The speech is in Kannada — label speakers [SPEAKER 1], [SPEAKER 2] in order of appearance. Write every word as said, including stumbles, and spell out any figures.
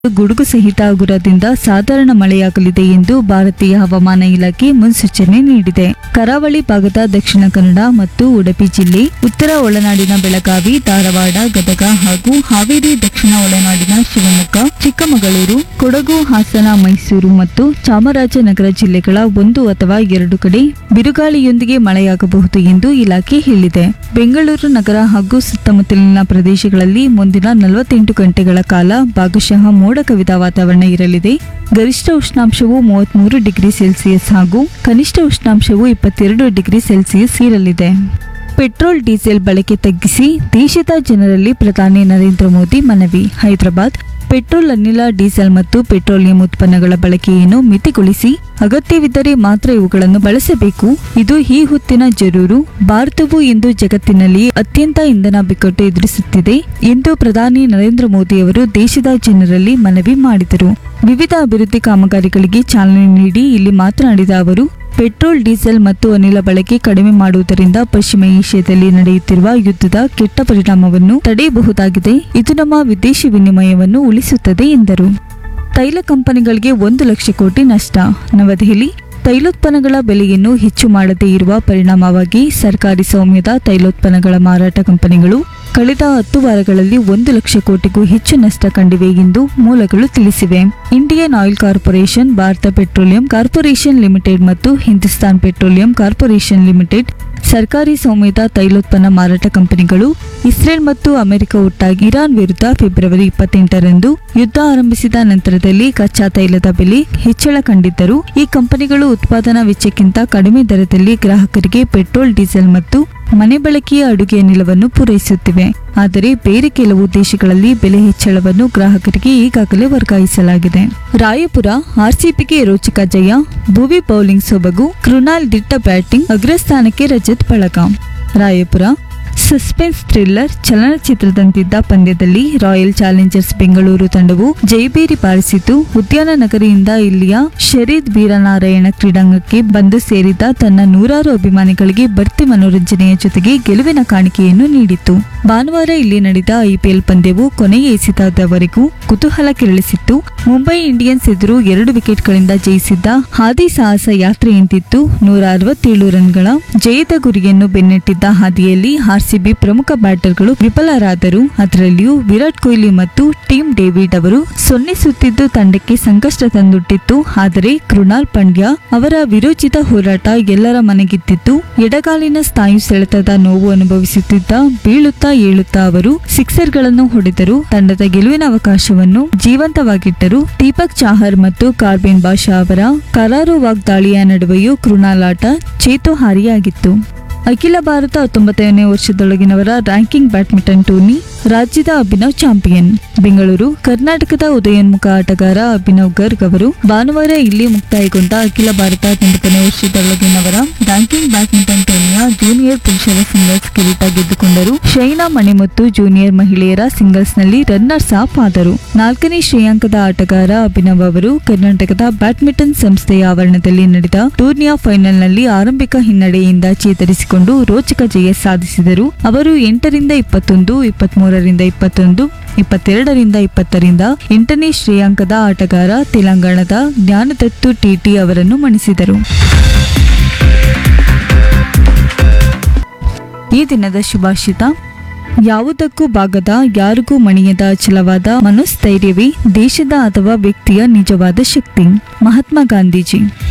[SPEAKER 1] ಗುಡುಗು ಸಹಿತ ಗುರದಿಂದ ಸಾಧಾರಣ ಮಳೆಯಾಗಲಿದೆ ಎಂದು ಭಾರತೀಯ ಹವಾಮಾನ ಇಲಾಖೆ ಮುನ್ಸೂಚನೆ ನೀಡಿದೆ. ಕರಾವಳಿ ಭಾಗದ ದಕ್ಷಿಣ ಕನ್ನಡ ಮತ್ತು ಉಡುಪಿ ಜಿಲ್ಲೆ, ಉತ್ತರ ಒಳನಾಡಿನ ಬೆಳಗಾವಿ, ಧಾರವಾಡ, ಗದಗ ಹಾಗೂ ಹಾವೇರಿ, ದಕ್ಷಿಣ ಒಳನಾಡಿನ ಶಿವಮೊಗ್ಗ, ಚಿಕ್ಕಮಗಳೂರು, ಕೊಡಗು, ಹಾಸನ, ಮೈಸೂರು ಮತ್ತು ಚಾಮರಾಜನಗರ ಜಿಲ್ಲೆಗಳ ಒಂದು ಅಥವಾ ಎರಡು ಕಡೆ ಬಿರುಗಾಳಿಯೊಂದಿಗೆ ಮಳೆಯಾಗಬಹುದು ಎಂದು ಇಲಾಖೆ ಹೇಳಿದೆ. ಬೆಂಗಳೂರು ನಗರ ಹಾಗೂ ಸುತ್ತಮುತ್ತಲಿನ ಪ್ರದೇಶಗಳಲ್ಲಿ ಮುಂದಿನ ನಲವತ್ತೆಂಟು ಗಂಟೆಗಳ ಕಾಲ ಭಾಗಶಃ ಮೋಡ ಕವಿದ ವಾತಾವರಣ ಇರಲಿದೆ. ಗರಿಷ್ಠ ಉಷ್ಣಾಂಶವು ಮೂವತ್ಮೂರು ಡಿಗ್ರಿ ಸೆಲ್ಸಿಯಸ್ ಹಾಗೂ ಕನಿಷ್ಠ ಉಷ್ಣಾಂಶವು ಇಪ್ಪತ್ತೆರಡು ಡಿಗ್ರಿ ಸೆಲ್ಸಿಯಸ್ ಇರಲಿದೆ. ಪೆಟ್ರೋಲ್ ಡೀಸೆಲ್ ಬಳಕೆ ತಗ್ಗಿಸಿ ದೇಶದ ಜನರಲ್ಲಿ ಪ್ರಧಾನಿ ನರೇಂದ್ರ ಮೋದಿ ಮನವಿ. ಹೈದರಾಬಾದ್ ಪೆಟ್ರೋಲ್, ಅನಿಲ, ಡೀಸೆಲ್ ಮತ್ತು ಪೆಟ್ರೋಲಿಯಂ ಉತ್ಪನ್ನಗಳ ಬಳಕೆಯನ್ನು ಮಿತಿಗೊಳಿಸಿ ಅಗತ್ಯವಿದ್ದರೆ ಮಾತ್ರ ಇವುಗಳನ್ನು ಬಳಸಬೇಕು. ಇದು ಈ ಹೊತ್ತಿನ ಜರೂರು. ಭಾರತವು ಇಂದು ಜಗತ್ತಿನಲ್ಲಿ ಅತ್ಯಂತ ಇಂಧನ ಬಿಕ್ಕಟ್ಟು ಎದುರಿಸುತ್ತಿದೆ ಎಂದು ಪ್ರಧಾನಿ ನರೇಂದ್ರ ಮೋದಿ ಅವರು ದೇಶದ ಜನರಲ್ಲಿ ಮನವಿ ಮಾಡಿದರು. ವಿವಿಧ ಅಭಿವೃದ್ಧಿ ಕಾಮಗಾರಿಗಳಿಗೆ ಚಾಲನೆ ನೀಡಿ ಇಲ್ಲಿ ಮಾತನಾಡಿದ ಅವರು, ಪೆಟ್ರೋಲ್, ಡೀಸೆಲ್ ಮತ್ತು ಅನಿಲ ಬಳಕೆ ಕಡಿಮೆ ಮಾಡುವುದರಿಂದ ಪಶ್ಚಿಮ ಏಷ್ಯಾದಲ್ಲಿ ನಡೆಯುತ್ತಿರುವ ಯುದ್ಧದ ಕೆಟ್ಟ ಪರಿಣಾಮವನ್ನು ತಡೆಯಬಹುದಾಗಿದೆ. ಇದು ನಮ್ಮ ವಿದೇಶಿ ವಿನಿಮಯವನ್ನು ಉಳಿಸುತ್ತದೆ ಎಂದರು. ತೈಲ ಕಂಪನಿಗಳಿಗೆ ಒಂದು ಲಕ್ಷ ಕೋಟಿ ನಷ್ಟ. ನವದೆಹಲಿ ತೈಲೋತ್ಪನ್ನಗಳ ಬೆಲೆಯನ್ನು ಹೆಚ್ಚು ಮಾಡದೇ ಇರುವ ಪರಿಣಾಮವಾಗಿ ಸರ್ಕಾರಿ ಸ್ವಾಮ್ಯದ ತೈಲೋತ್ಪನ್ನಗಳ ಮಾರಾಟ ಕಂಪನಿಗಳು ಕಳೆದ ಹತ್ತು ವಾರಗಳಲ್ಲಿ ಒಂದು ಲಕ್ಷ ಕೋಟಿಗೂ ಹೆಚ್ಚು ನಷ್ಟ ಕಂಡಿವೆ ಎಂದು ಮೂಲಗಳು ತಿಳಿಸಿವೆ. Indian oil corporation, Bharat petroleum corporation limited ಮತ್ತು ಹಿಂದೂಸ್ತಾನ್ ಪೆಟ್ರೋಲಿಯಂ ಕಾರ್ಪೊರೇಷನ್ ಲಿಮಿಟೆಡ್ ಸರ್ಕಾರಿ ಸ್ವಾಮ್ಯದ ತೈಲೋತ್ಪನ್ನ ಮಾರಾಟ ಕಂಪನಿಗಳು ಇಸ್ರೇಲ್ ಮತ್ತು ಅಮೆರಿಕ ಒಟ್ಟಾಗಿ ಇರಾನ್ ವಿರುದ್ಧ ಫೆಬ್ರವರಿ ಇಪ್ಪತ್ತೆಂಟರಂದು ಯುದ್ಧ ಆರಂಭಿಸಿದ ನಂತರದಲ್ಲಿ ಕಚ್ಚಾ ತೈಲದ ಬೆಲೆ ಹೆಚ್ಚಳ ಕಂಡಿದ್ದರು. ಈ ಕಂಪನಿಗಳು ಉತ್ಪಾದನಾ ವೆಚ್ಚಕ್ಕಿಂತ ಕಡಿಮೆ ದರದಲ್ಲಿ ಗ್ರಾಹಕರಿಗೆ ಪೆಟ್ರೋಲ್, ಡೀಸೆಲ್ ಮತ್ತು ಮನೆ ಬಳಕೆಯ ಅಡುಗೆ ಅನಿಲವನ್ನು ಪೂರೈಸುತ್ತಿವೆ. ಆದರೆ ಬೇರೆ ಕೆಲವು ದೇಶಗಳಲ್ಲಿ ಬೆಲೆ ಹೆಚ್ಚಳವನ್ನು ಗ್ರಾಹಕರಿಗೆ ಈಗಾಗಲೇ ವರ್ಗಾಯಿಸಲಾಗಿದೆ. ರಾಯಪುರ ಆರ್ಸಿಬಿಗೆ ರೋಚಕ ಜಯ. ಭುವಿ ಬೌಲಿಂಗ್ ಸೊಬಗು, ಕೃಣಾಲ್ ದಿಟ್ಟ ಬ್ಯಾಟಿಂಗ್, ಅಗ್ರಸ್ಥಾನಕ್ಕೆ ರಜತ್ ಬಳಗ. ರಾಯಪುರ ಸಸ್ಪೆನ್ಸ್ ಥ್ರಿಲ್ಲರ್ ಚಲನಚಿತ್ರದಂತಿದ್ದ ಪಂದ್ಯದಲ್ಲಿ ರಾಯಲ್ ಚಾಲೆಂಜರ್ಸ್ ಬೆಂಗಳೂರು ತಂಡವು ಜೈಬೇರಿ ಬಾರಿಸಿತು. ಉದ್ಯಾನ ನಗರಿಯಿಂದ ಇಲ್ಲಿಯ ಶರೀದ್ ವೀರನಾರಾಯಣ ಕ್ರೀಡಾಂಗಣಕ್ಕೆ ಬಂದು ಸೇರಿದ ತನ್ನ ನೂರಾರು ಅಭಿಮಾನಿಗಳಿಗೆ ಭರ್ತಿ ಮನೋರಂಜನೆಯ ಜೊತೆಗೆ ಗೆಲುವಿನ ಕಾಣಿಕೆಯನ್ನು ನೀಡಿತು. ಭಾನುವಾರ ಇಲ್ಲಿ ನಡೆದ ಐಪಿಎಲ್ ಪಂದ್ಯವು ಕೊನೆಯ ಎಸೆತದವರೆಗೂ ಕುತೂಹಲ ಕೆರಳಿಸಿತ್ತು. ಮುಂಬೈ ಇಂಡಿಯನ್ಸ್ ಎದುರು ಎರಡು ವಿಕೆಟ್ಗಳಿಂದ ಜಯಿಸಿದ್ದ ಹಾದಿ ಸಾಹಸ ಯಾತ್ರೆಯಂತಿತ್ತು. ನೂರ ಅರವತ್ತೇಳು ರನ್ಗಳ ಜಯದ ಗುರಿಯನ್ನು ಬೆನ್ನಟ್ಟಿದ್ದ ಹಾದಿಯಲ್ಲಿ ಆರ್ಸಿಬಿ ಪ್ರಮುಖ ಬ್ಯಾಟರ್ಗಳು ವಿಫಲರಾದರು. ಅದರಲ್ಲಿಯೂ ವಿರಾಟ್ ಕೊಹ್ಲಿ ಮತ್ತು ಟಿಮ್ ಡೇವಿಡ್ ಅವರು ಸೊನ್ನೆಸುತ್ತಿದ್ದು ತಂಡಕ್ಕೆ ಸಂಕಷ್ಟ ತಂದೊಡ್ಡಿತ್ತು. ಆದರೆ ಕೃಣಾಲ್ ಪಾಂಡ್ಯ ಅವರ ವಿರೋಚಿತ ಹೋರಾಟ ಎಲ್ಲರ ಮನೆಗೆದ್ದಿತ್ತು. ಎಡಗಾಲಿನ ಸ್ನಾಯು ಸೆಳೆತದ ನೋವು ಅನುಭವಿಸುತ್ತಿದ್ದ ಬೀಳುತ್ತಾ ಏಳುತ್ತಾ ಅವರು ಸಿಕ್ಸರ್ಗಳನ್ನು ಹೊಡೆದರು. ತಂಡದ ಗೆಲುವಿನ ಅವಕಾಶವನ್ನು ಜೀವಂತವಾಗಿಟ್ಟರು. ದೀಪಕ್ ಚಾಹರ್ ಮತ್ತು ಕಾರ್ಬಿನ್ ಬಾಷಾ ಅವರ ಕರಾರು ವಾಗ್ದಾಳಿಯ ನಡುವೆಯೂ ಕೃಣಾಲ್ ಆಟ ಚೇತೋಹಾರಿಯಾಗಿತ್ತು. ಅಖಿಲ ಭಾರತ ಹತ್ತೊಂಬತ್ತನೇ ವರ್ಷದೊಳಗಿನವರ ರ್ಯಾಂಕಿಂಗ್ ಬ್ಯಾಡ್ಮಿಂಟನ್ ಟೂರ್ನಿ ರಾಜ್ಯದ ಅಭಿನವ್ ಚಾಂಪಿಯನ್. ಬೆಂಗಳೂರು ಕರ್ನಾಟಕದ ಉದಯೋನ್ಮುಖ ಆಟಗಾರ ಅಭಿನವ್ ಗರ್ಗ್ ಅವರು ಭಾನುವಾರ ಇಲ್ಲಿ ಮುಕ್ತಾಯಗೊಂಡ ಅಖಿಲ ಭಾರತ ಹತ್ತೊಂಬತ್ತನೇ ವರ್ಷದೊಳಗಿನವರ ರ್ಯಾಂಕಿಂಗ್ ಬ್ಯಾಡ್ಮಿಂಟನ್ ಟೂರ್ನಿಯ ಜೂನಿಯರ್ ಪುರುಷರ ಸಿಂಗಲ್ಸ್ ಕಿರೀಟ ಗೆದ್ದುಕೊಂಡರು. ಶೈನಾ ಮಣಿಮುತ್ತು ಜೂನಿಯರ್ ಮಹಿಳೆಯರ ಸಿಂಗಲ್ಸ್ನಲ್ಲಿ ರನ್ನರ್ಸ್ ಅಪ್ ಆದರು. ನಾಲ್ಕನೇ ಶ್ರೇಯಾಂಕದ ಆಟಗಾರ ಅಭಿನವ್ ಅವರು ಕರ್ನಾಟಕದ ಬ್ಯಾಡ್ಮಿಂಟನ್ ಸಂಸ್ಥೆಯ ಆವರಣದಲ್ಲಿ ನಡೆದ ಟೂರ್ನಿಯ ಫೈನಲ್ನಲ್ಲಿ ಆರಂಭಿಕ ಹಿನ್ನಡೆಯಿಂದ ಚೇತರಿಸಿಕೊಂಡು ರೋಚಕ ಜಯ ಸಾಧಿಸಿದರು. ಅವರು ಎಂಟರಿಂದ ಇಪ್ಪತ್ತೊಂದು, ಇಪ್ಪತ್ಮೂರರಿಂದ ಇಪ್ಪತ್ತೊಂದು, ಇಪ್ಪತ್ತೆರಡರಿಂದ ಇಪ್ಪತ್ತರಿಂದ ಎಂಟನೇ ಶ್ರೇಯಾಂಕದ ಆಟಗಾರ ತೆಲಂಗಾಣದ ಜ್ಞಾನದತ್ತು ಟಿಟಿ ಅವರನ್ನು ಮಣಿಸಿದರು. ಈ ದಿನದ ಶುಭಾಷಿತ: ಯಾವುದಕ್ಕೂ ಬಾಗದ, ಯಾರಿಗೂ ಮಣಿಯದ ಅಚಲವಾದ ಮನೋಸ್ಥೈರ್ಯವೇ ದೇಶದ ಅಥವಾ ವ್ಯಕ್ತಿಯ ನಿಜವಾದ ಶಕ್ತಿ. ಮಹಾತ್ಮ ಗಾಂಧೀಜಿ.